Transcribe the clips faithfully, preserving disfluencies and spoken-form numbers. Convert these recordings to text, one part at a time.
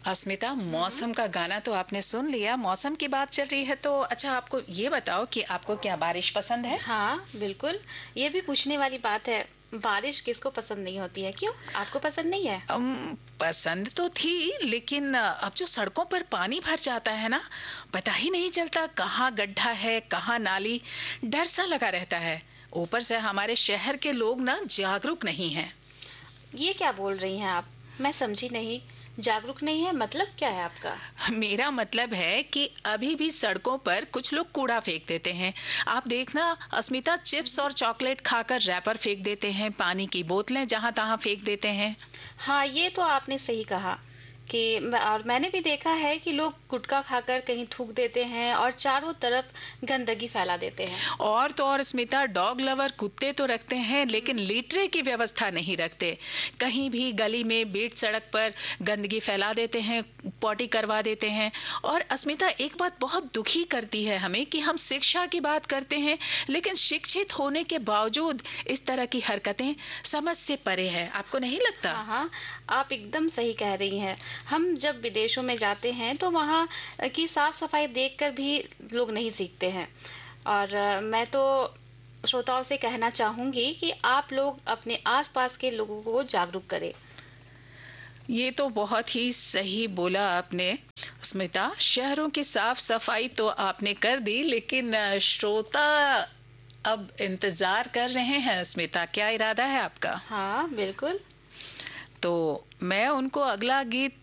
अस्मिता, हम्म। मौसम का गाना तो आपने सुन लिया, मौसम की बात चल रही है तो अच्छा आपको ये बताओ कि आपको क्या बारिश पसंद है? हाँ बिल्कुल, ये भी पूछने वाली बात है। बारिश किसको पसंद नहीं होती है, क्यों आपको पसंद नहीं है? अम, पसंद तो थी लेकिन अ, अब जो सड़कों पर पानी भर जाता है ना, पता ही नहीं चलता कहाँ गड्ढा है कहाँ नाली, डर सा लगा रहता है। ऊपर से हमारे शहर के लोग ना जागरूक नहीं हैं। ये क्या बोल रही हैं आप? मैं समझी नहीं। जागरूक नहीं है मतलब क्या है आपका? मेरा मतलब है कि अभी भी सड़कों पर कुछ लोग कूड़ा फेंक देते हैं। आप देखना अस्मिता, चिप्स और चॉकलेट खाकर रैपर फेंक देते हैं, पानी की बोतलें जहां तहां फेंक देते हैं। हाँ, ये तो आपने सही कहा कि म- और मैंने भी देखा है कि लोग गुटखा खाकर कहीं थूक देते हैं और चारों तरफ गंदगी फैला देते हैं। और तो और स्मिता, डॉग लवर कुत्ते तो रखते हैं लेकिन लीटरे की व्यवस्था नहीं रखते। कहीं भी गली में बीच सड़क पर गंदगी फैला देते हैं, पॉटी करवा देते हैं। और अस्मिता, एक बात बहुत दुखी करती है हमें कि हम शिक्षा की बात करते हैं लेकिन शिक्षित होने के बावजूद इस तरह की हरकतें समझ से परे है। आपको नहीं लगता? हाँ हाँ, आप एकदम सही कह रही हैं। हम जब विदेशों में जाते हैं तो वहाँ की साफ सफाई देखकर भी लोग नहीं सीखते हैं। और अ, मैं तो श्रोताओं से कहना चाहूंगी कि आप लोग अपने आसपास के लोगों को जागरूक करें। ये तो बहुत ही सही बोला आपने स्मिता। शहरों की साफ सफाई तो आपने कर दी लेकिन अ, श्रोता अब इंतजार कर रहे हैं। स्मिता, क्या इरादा है आपका? हाँ बिल्कुल। तो मैं उनको अगला गीत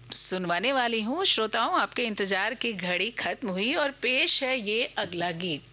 सुनवाने वाली हूँ। श्रोताओं, आपके इंतजार की घड़ी खत्म हुई और पेश है ये अगला गीत।